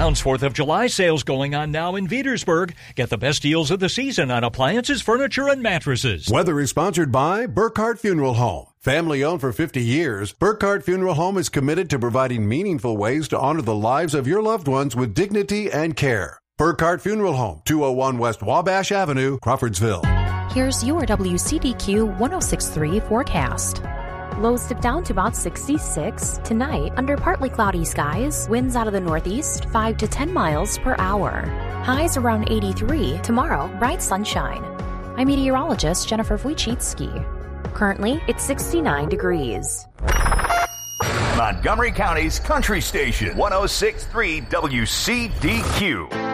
Brown's 4th of July sales going on now in Petersburg. Get the best deals of the season on appliances, furniture, and mattresses. Weather is sponsored by Burkhardt Funeral Home. Family owned for 50 years, Burkhardt Funeral Home is committed to providing meaningful ways to honor the lives of your loved ones with dignity and care. Burkhardt Funeral Home, 201 West Wabash Avenue, Crawfordsville. Here's your WCDQ 106.3 forecast. Lows dip down to about 66 tonight under partly cloudy skies. Winds out of the northeast 5 to 10 miles per hour. Highs around 83 tomorrow. Bright sunshine. I'm meteorologist Jennifer Wojcicki. Currently, it's 69 degrees. Montgomery County's Country Station, 106.3 WCDQ.